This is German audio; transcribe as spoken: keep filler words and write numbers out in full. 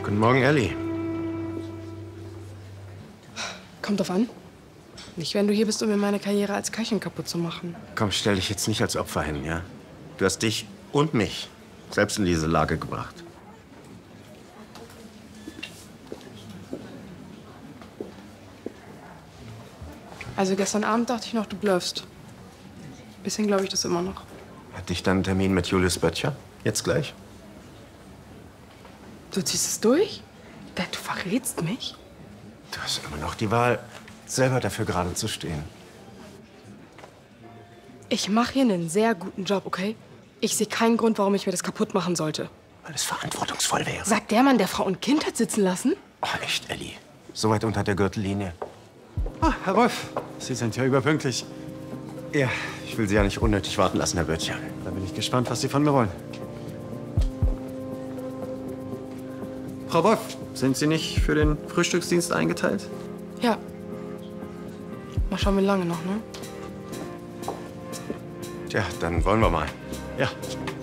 Guten Morgen, Ellie. Kommt drauf an. Nicht, wenn du hier bist, um mir meine Karriere als Köchin kaputt zu machen. Komm, stell dich jetzt nicht als Opfer hin, ja? Du hast dich und mich selbst in diese Lage gebracht. Also gestern Abend dachte ich noch, du bluffst. Bisschen glaube ich das immer noch. Hatte ich dann einen Termin mit Julius Böttcher? Jetzt gleich? Du ziehst es durch? Dad, du verrätst mich? Du hast immer noch die Wahl, selber dafür gerade zu stehen. Ich mache hier einen sehr guten Job, okay? Ich sehe keinen Grund, warum ich mir das kaputt machen sollte. Weil es verantwortungsvoll wäre. Sagt der Mann, der Frau und Kind hat sitzen lassen? Oh, echt, Ellie? So weit unter der Gürtellinie. Ah, Herr Wolf, Sie sind ja überpünktlich. Ja, ich will Sie ja nicht unnötig warten lassen, Herr Böttcher. Da bin ich gespannt, was Sie von mir wollen. Frau Wolf, sind Sie nicht für den Frühstücksdienst eingeteilt? Ja. Mal schauen, wie lange noch, ne? Tja, dann wollen wir mal. Ja.